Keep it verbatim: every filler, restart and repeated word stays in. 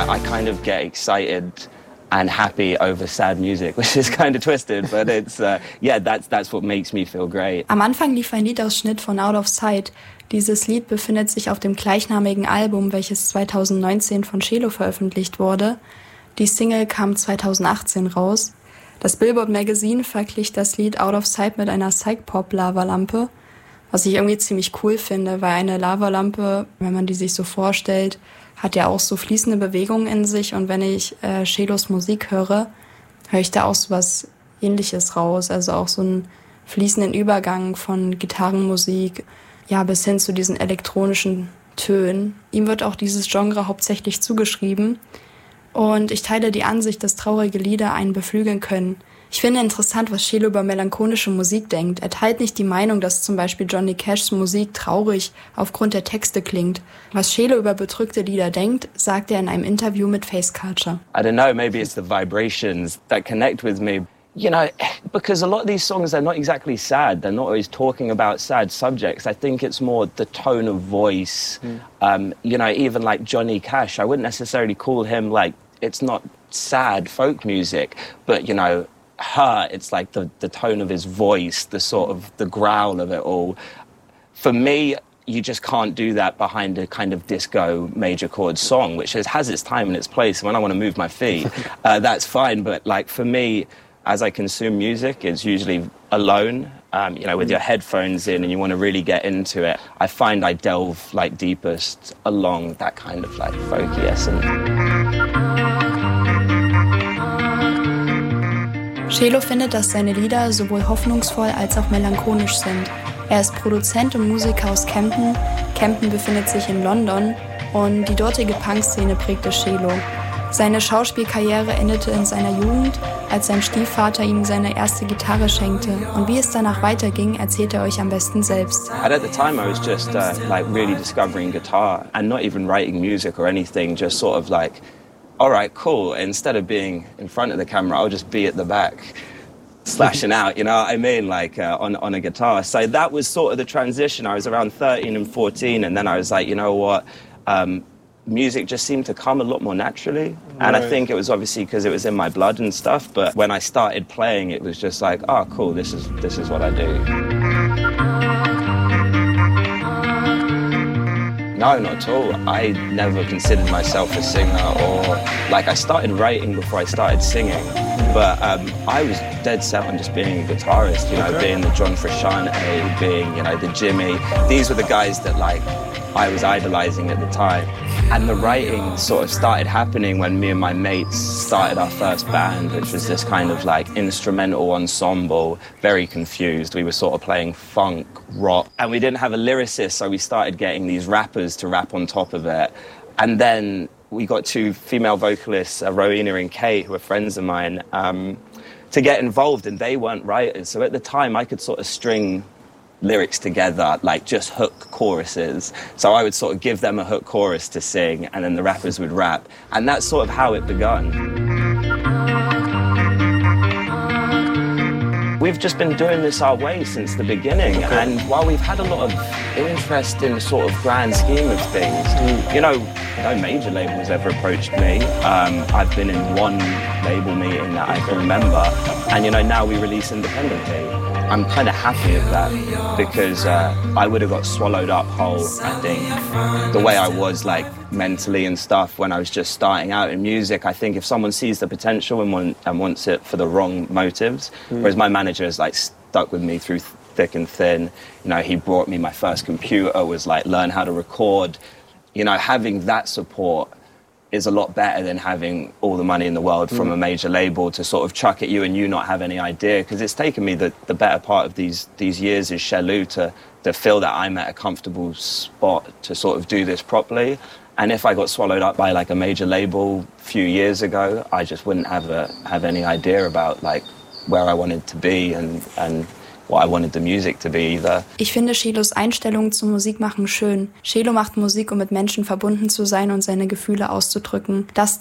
I, I kind of get excited and happy over sad music, which is kind of twisted, but it's, uh, yeah, that's, that's what makes me feel great. Am Anfang lief ein Liedausschnitt von Out of Sight. Dieses Lied befindet sich auf dem gleichnamigen Album, welches zweitausendneunzehn von Chelo veröffentlicht wurde. Die Single kam zweitausendachtzehn raus. Das Billboard Magazine verglich das Lied Out of Sight mit einer Psych-Pop-Lavalampe, was ich irgendwie ziemlich cool finde, weil eine Lavalampe, wenn man die sich so vorstellt, hat ja auch so fließende Bewegungen in sich, und wenn ich äh, Chelos Musik höre, höre ich da auch so was Ähnliches raus, also auch so einen fließenden Übergang von Gitarrenmusik, ja, bis hin zu diesen elektronischen Tönen. Ihm wird auch dieses Genre hauptsächlich zugeschrieben, und ich teile die Ansicht, dass traurige Lieder einen beflügeln können. Ich finde interessant, was Chelo über melancholische Musik denkt. Er teilt nicht die Meinung, dass zum Beispiel Johnny Cashs Musik traurig aufgrund der Texte klingt. Was Chelo über bedrückte Lieder denkt, sagt er in einem Interview mit Face Culture. I don't know, maybe it's the vibrations that connect with me. You know, because a lot of these songs, they're not exactly sad. They're not always talking about sad subjects. I think it's more the tone of voice. Mm. Um, you know, even like Johnny Cash, I wouldn't necessarily call him like, it's not sad folk music, but, you know, her, it's like the, the tone of his voice, the sort of the growl of it all. For me, you just can't do that behind a kind of disco major chord song, which is, has its time and its place. When I want to move my feet, uh, that's fine. But like for me, as I consume music, it's usually alone, um, you know, with your headphones in, and you want to really get into it. I find I delve like deepest along that kind of like folky essence. Chelo findet, dass seine Lieder sowohl hoffnungsvoll als auch melancholisch sind. Er ist Produzent und Musiker aus Camden. Camden befindet sich in London, und die dortige Punkszene prägte Chelo. Seine Schauspielkarriere endete in seiner Jugend, als sein Stiefvater ihm seine erste Gitarre schenkte. Und wie es danach weiterging, erzählt er euch am besten selbst. And at the time I was just uh, like really discovering guitar and not even writing music or anything, just sort of like, all right, cool. Instead of being in front of the camera, I'll just be at the back, slashing out, you know what I mean, like uh, on, on a guitar. So that was sort of the transition. I was around thirteen and fourteen, and then I was like, you know what, um, music just seemed to come a lot more naturally. And right. I think it was obviously because it was in my blood and stuff, but when I started playing, it was just like, oh, cool, this is, this is what I do. No, not at all. I never considered myself a singer, or like I started writing before I started singing. But um, I was dead set on just being a guitarist, you know, okay. being the John Frusciante, being, you know, the Jimmy. These were the guys that like I was idolizing at the time. And the writing sort of started happening when me and my mates started our first band, which was this kind of like instrumental ensemble, very confused. We were sort of playing funk, rock, and we didn't have a lyricist, so we started getting these rappers to rap on top of it. And then we got two female vocalists, uh, Rowena and Kate, who are friends of mine, um, to get involved, and they weren't writers. So at the time, I could sort of string lyrics together, like just hook choruses. So I would sort of give them a hook chorus to sing, and then the rappers would rap. And that's sort of how it begun. We've just been doing this our way since the beginning. Okay. And while we've had a lot of interest in the sort of grand scheme of things, mm. you know, no major labels ever approached me. Um, I've been in one label meeting that I can remember. And, you know, now we release independently. I'm kind of happy with that, because uh, I would have got swallowed up whole, I think, the way I was like mentally and stuff when I was just starting out in music. I think if someone sees the potential and, want, and wants it for the wrong motives, mm. whereas my manager has like stuck with me through thick and thin. You know, he brought me my first computer, was like learn how to record. You know, having that support is a lot better than having all the money in the world from mm. a major label to sort of chuck at you and you not have any idea. Because it's taken me the, the better part of these these years as Chelo to, to feel that I'm at a comfortable spot to sort of do this properly. And if I got swallowed up by like a major label a few years ago, I just wouldn't have a, have any idea about like where I wanted to be and, and what I wanted the music to be either. Ich finde Chelos Einstellung zum Musikmachen schön. Chelo macht Musik, um mit Menschen verbunden zu sein und seine Gefühle auszudrücken. Das